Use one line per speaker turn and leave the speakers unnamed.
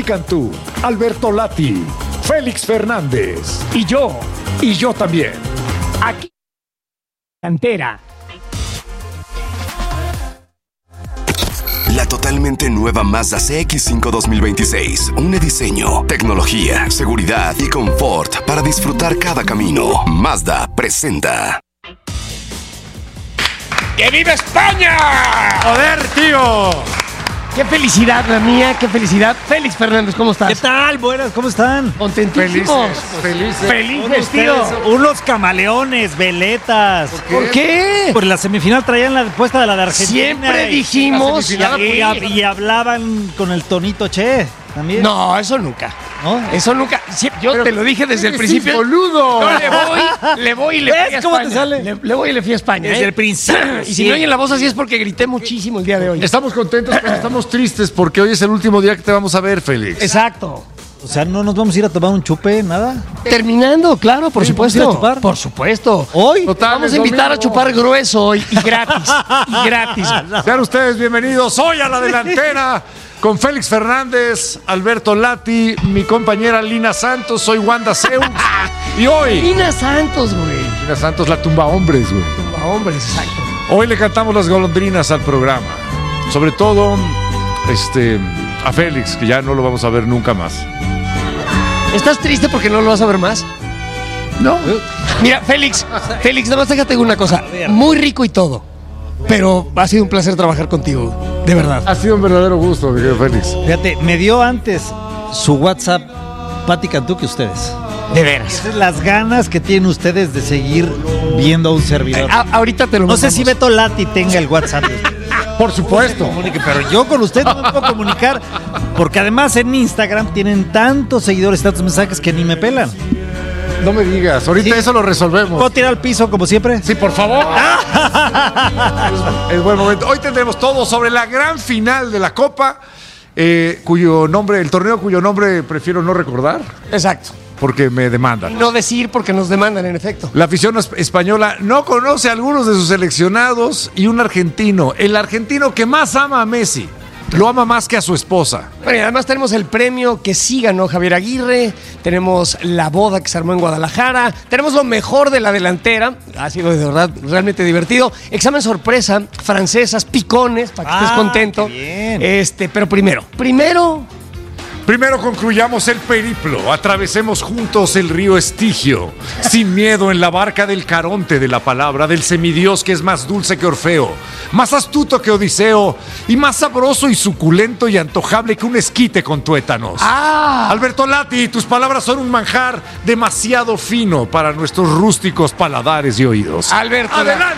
Cantú, Alberto Lati, Félix Fernández y yo también. Aquí Cantera.
La totalmente nueva Mazda CX-5 2026. Une diseño, tecnología, seguridad y confort para disfrutar cada camino. Mazda presenta.
¡Que viva España!
¡Joder, tío!
¡Qué felicidad la mía! ¡Qué felicidad! Félix Fernández, ¿cómo estás?
¿Qué tal? Buenas, ¿cómo están?
Contentísimos.
Felices.
¡Feliz vestido!
Unos camaleones, veletas.
¿Por qué?
Por la semifinal traían la puesta de la de Argentina.
Siempre dijimos...
Y hablaban con el tonito Che también.
No, eso nunca.
¿No?
Eso nunca. Yo te lo dije desde el principio.
¡Boludo!
Yo le voy y le fui a
¿Cómo te
España.
sale?
Le voy y le fui a España.
Desde el principio.
Y si me oyen la voz así es porque grité muchísimo el día de hoy.
Estamos contentos, pero estamos tristes porque hoy es el último día que te vamos a ver, Félix.
Exacto.
O sea, ¿no nos vamos a ir a tomar un chupe, nada?
Terminando, claro, por supuesto.
¿vamos a ir a chupar?
Por supuesto.
¿Hoy?
Total,
Vamos
es
a invitar a
domingo.
chupar grueso hoy y gratis. Y gratis.
Sean ustedes bienvenidos hoy a la delantera con Félix Fernández, Alberto Lati, mi compañera Lina Santos, soy Wanda Seux. Y hoy,
Lina Santos, güey.
Lina Santos, la tumba hombres, güey.
Hombre, exacto.
Hoy le cantamos las golondrinas al programa. Sobre todo, a Félix, que ya no lo vamos a ver nunca más.
¿Estás triste porque no lo vas a ver más?
No.
Mira, Félix, nada más déjate una cosa. Muy rico y todo. Pero ha sido un placer trabajar contigo. De verdad.
Ha sido un verdadero gusto, mi querido Félix.
Fíjate, me dio antes su WhatsApp Pati Cantú que ustedes.
De veras.
Las ganas que tienen ustedes de seguir viendo a un servidor.
Ahorita te lo
No sé
mandamos.
si Beto Lati tenga el WhatsApp.
Por supuesto.
Pero yo con usted no me puedo comunicar. Porque además en Instagram tienen tantos seguidores, tantos mensajes que ni me pelan.
No me digas, ahorita
Sí.
eso lo resolvemos.
¿Puedo tirar al piso como siempre?
Sí, por favor. Es buen momento. Hoy tendremos todo sobre la gran final de la Copa, el torneo cuyo nombre prefiero no recordar
Exacto.
porque me demandan.
No decir porque nos demandan, en efecto.
La afición española no conoce a algunos de sus seleccionados y un argentino, el argentino que más ama a Messi, lo ama más que a su esposa.
Bueno, y además tenemos el premio que sí ganó Javier Aguirre, tenemos la boda que se armó en Guadalajara, tenemos lo mejor de la delantera, ha sido de verdad realmente divertido, examen sorpresa, francesas, picones, para que estés contento.
Qué bien.
Pero
Primero concluyamos el periplo, atravesemos juntos el río Estigio, sin miedo en la barca del Caronte de la palabra, del semidios que es más dulce que Orfeo, más astuto que Odiseo y más sabroso y suculento y antojable que un esquite con tuétanos. Alberto Lati, tus palabras son un manjar demasiado fino para nuestros rústicos paladares y oídos.
Alberto,
¡adelante!